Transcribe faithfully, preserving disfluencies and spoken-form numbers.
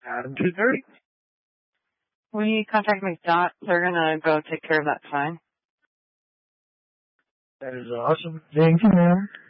Adam two thirty. Will you contact McDot? They're gonna go take care of that sign. That is awesome. Thank you, ma'am.